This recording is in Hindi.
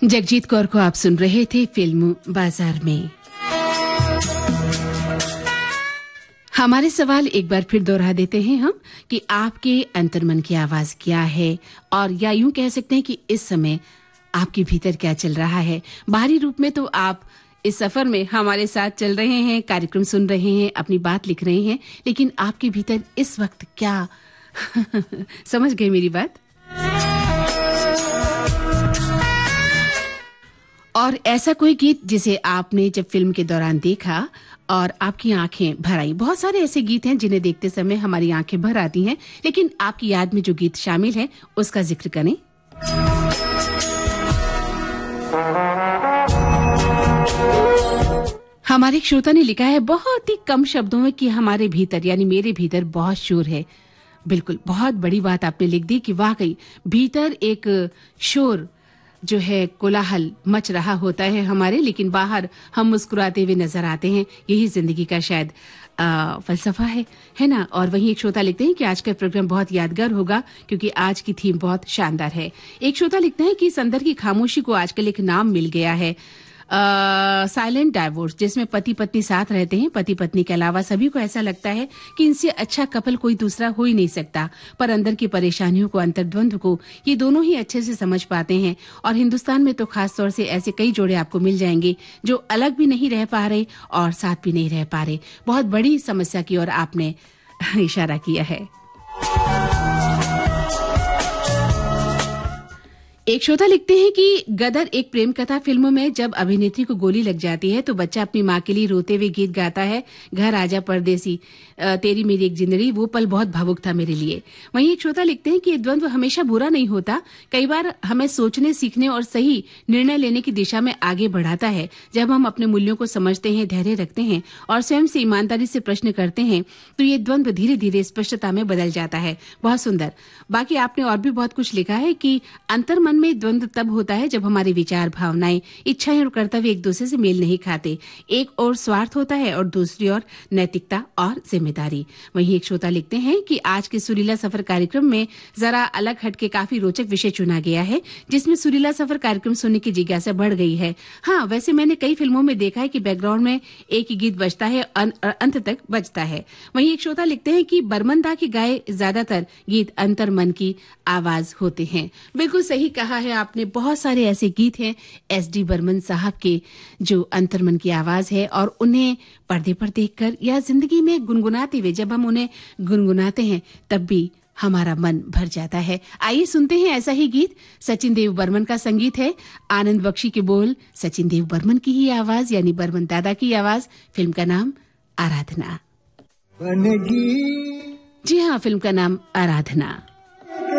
जगजीत कौर को आप सुन रहे थे फिल्म बाजार में। हमारे सवाल एक बार फिर दोहरा देते हैं हम कि आपके अंतर्मन की आवाज क्या है, और या यूं कह सकते हैं कि इस समय आपके भीतर क्या चल रहा है। बाहरी रूप में तो आप इस सफर में हमारे साथ चल रहे हैं, कार्यक्रम सुन रहे हैं, अपनी बात लिख रहे हैं, लेकिन आपके भीतर इस वक्त क्या समझ गए मेरी बात? और ऐसा कोई गीत जिसे आपने जब फिल्म के दौरान देखा और आपकी आंखें भर आई। बहुत सारे ऐसे गीत हैं जिन्हें देखते समय हमारी आंखें भर आती हैं, लेकिन आपकी याद में जो गीत शामिल है उसका जिक्र करें। हमारे एक श्रोता ने लिखा है बहुत ही कम शब्दों में कि हमारे भीतर यानी मेरे भीतर बहुत शोर है। बिल्कुल, बहुत बड़ी बात आपने लिख दी कि वाकई भीतर एक शोर जो है, कोलाहल मच रहा होता है हमारे, लेकिन बाहर हम मुस्कुराते हुए नजर आते हैं। यही जिंदगी का शायद फलसफा है ना। और वहीं एक श्रोता लिखते हैं कि आज का प्रोग्राम बहुत यादगार होगा क्योंकि आज की थीम बहुत शानदार है। एक श्रोता लिखते हैं कि संदर की खामोशी को आजकल एक नाम मिल गया है, साइलेंट डाइवोर्स, जिसमें पति पत्नी साथ रहते हैं। पति पत्नी के अलावा सभी को ऐसा लगता है कि इनसे अच्छा कपल कोई दूसरा हो ही नहीं सकता, पर अंदर की परेशानियों को, अंतर्द्वंद को ये दोनों ही अच्छे से समझ पाते हैं। और हिंदुस्तान में तो खास तौर से ऐसे कई जोड़े आपको मिल जाएंगे जो अलग भी नहीं रह पा रहे और साथ भी नहीं रह पा रहे। बहुत बड़ी समस्या की ओर आपने इशारा किया है। एक श्रोता लिखते हैं कि गदर एक प्रेम कथा फिल्म में जब अभिनेत्री को गोली लग जाती है तो बच्चा अपनी माँ के लिए रोते हुए गीत गाता है, घर आजा परदेसी, तेरी मेरी एक जिंदगी। वो पल बहुत भावुक था मेरे लिए। वहीं एक श्रोता लिखते हैं कि ये द्वंद्व हमेशा बुरा नहीं होता, कई बार हमें सोचने, सीखने और सही निर्णय लेने की दिशा में आगे बढ़ाता है। जब हम अपने मूल्यों को समझते हैं, धैर्य रखते हैं और स्वयं से ईमानदारी से प्रश्न करते हैं तो ये द्वंद्व धीरे धीरे स्पष्टता में बदल जाता है। बहुत सुंदर। बाकी आपने और भी बहुत कुछ लिखा है कि अंतर्मन में द्वंद्व तब होता है जब हमारे विचार, भावनाएं, इच्छाएं और कर्तव्य एक दूसरे से मेल नहीं खाते। एक और स्वार्थ होता है और दूसरी ओर नैतिकता और जिम्मेदारी। वहीं एक श्रोता लिखते हैं कि आज के सुरीला सफर कार्यक्रम में जरा अलग हटके काफी रोचक विषय चुना गया है, जिसमें सुरीला सफर कार्यक्रम सुनने की जिज्ञासा बढ़ गई है। हाँ, वैसे मैंने कई फिल्मों में देखा है कि बैकग्राउंड में एक ही गीत बजता है और अंत तक बजता है। वहीं एक श्रोता लिखते हैं कि बर्मन दा के गाए ज्यादातर गीत अंतर्मन की आवाज होते हैं। बिल्कुल सही कहा है आपने। बहुत सारे ऐसे गीत हैं एसडी बर्मन साहब के जो अंतर्मन की आवाज है, और उन्हें पर्दे पर देखकर या जिंदगी में गुनगुनाते हुए जब हम उन्हें गुनगुनाते हैं तब भी हमारा मन भर जाता है। आइए सुनते हैं ऐसा ही गीत। सचिन देव बर्मन का संगीत है, आनंद बख्शी के बोल, सचिन देव बर्मन की ही आवाज यानी बर्मन दादा की आवाज। फिल्म का नाम आराधना। जी हाँ, फिल्म का नाम आराधना।